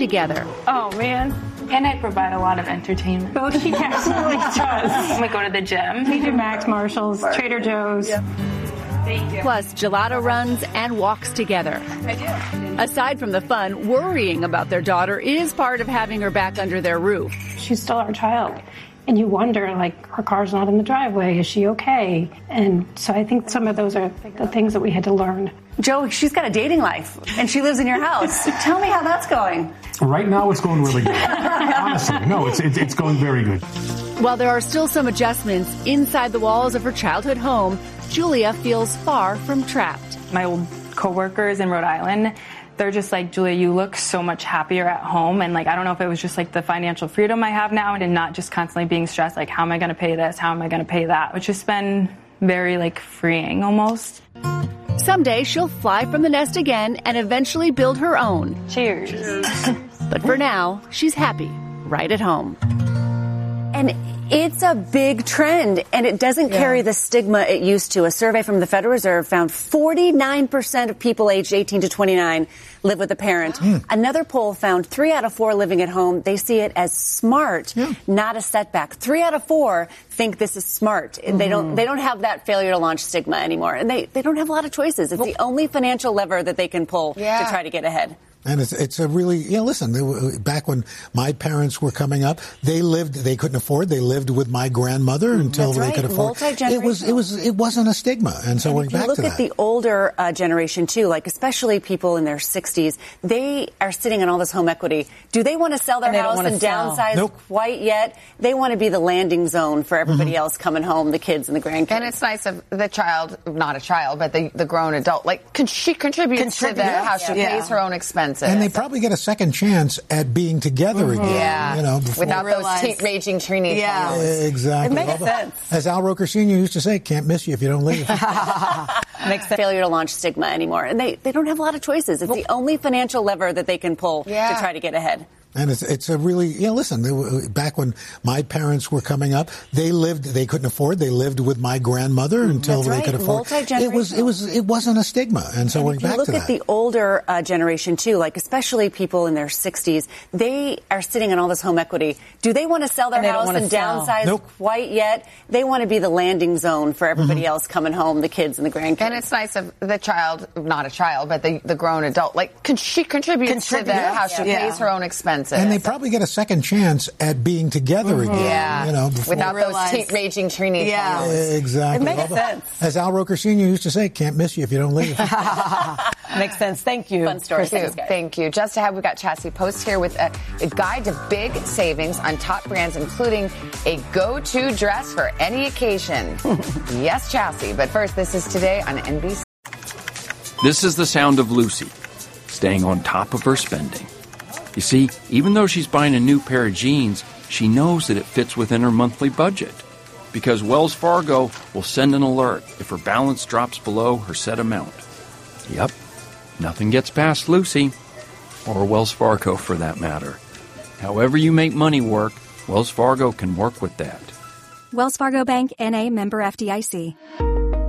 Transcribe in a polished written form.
together. Oh, man. And I provide a lot of entertainment. Well, she absolutely does. We go to the gym. TJ Maxx, Marshalls, Trader Joe's. Yep. Thank you. Plus gelato runs and walks together. I do. Aside from the fun, worrying about their daughter is part of having her back under their roof. She's still our child. And you wonder, like, her car's not in the driveway. Is she okay? And so I think some of those are the things that we had to learn. Joe, she's got a dating life, and she lives in your house. Tell me how that's going. Right now, it's going really good. Honestly, no, it's going very good. While there are still some adjustments inside the walls of her childhood home, Julia feels far from trapped. My old coworkers in Rhode Island, they're just like, Julia, you look so much happier at home. And like, I don't know if it was just like the financial freedom I have now and not just constantly being stressed, like, how am I going to pay this? How am I going to pay that? Which has been very like freeing almost. Someday she'll fly from the nest again and eventually build her own. Cheers. But for now, she's happy right at home. And it's a big trend, and it doesn't carry the stigma it used to. A survey from the Federal Reserve found 49% of people aged 18 to 29 live with a parent. Another poll found 3 out of 4 living at home, they see it as smart, not a setback. 3 out of 4 think this is smart. They don't have that failure to launch stigma anymore. And they don't have a lot of choices. It's the only financial lever that they can pull to try to get ahead. And it's a really, listen, back when my parents were coming up, they couldn't afford, they lived with my grandmother until they could afford. It wasn't a stigma. And so we're back to that. If you look at the older generation too, like especially people in their 60s, they are sitting on all this home equity. Do they want to sell their house and downsize quite yet? They want to be the landing zone for everybody else coming home, the kids and the grandkids. And it's nice of the child, not a child, but the grown adult, like she contributes to the house. She pays her own expenses. And they probably get a second chance at being together again. Yeah. Before. Without those raging teenagers. Yeah. Exactly. It makes sense. As Al Roker Sr. used to say, can't miss you if you don't leave. Makes sense. Failure to launch stigma anymore. And they don't have a lot of choices. It's the only financial lever that they can pull to try to get ahead. And it's a really, listen, back when my parents were coming up, they couldn't afford, they lived with my grandmother until they could afford. It wasn't a stigma. And so we're back to that. If you look at the older generation too, like especially people in their 60s, they are sitting on all this home equity. Do they want to sell their house and downsize quite yet? They want to be the landing zone for everybody else coming home, the kids and the grandkids. And it's nice of the child, not a child, but the grown adult, like she contributes to the house. She pays her own expenses. And they probably get a second chance at being together again. Yeah. Before. Without those raging teenagers. Yeah. Exactly. It makes sense. As Al Roker Sr. used to say, can't miss you if you don't leave. Makes sense. Thank you. Fun story. Thank you. Just ahead, we've got Chassie Post here with a guide to big savings on top brands, including a go-to dress for any occasion. Yes, Chassie. But first, this is Today on NBC. This is the sound of Lucy, staying on top of her spending. You see, even though she's buying a new pair of jeans, she knows that it fits within her monthly budget. Because Wells Fargo will send an alert if her balance drops below her set amount. Yep, nothing gets past Lucy, or Wells Fargo for that matter. However you make money work, Wells Fargo can work with that. Wells Fargo Bank, N.A., member FDIC.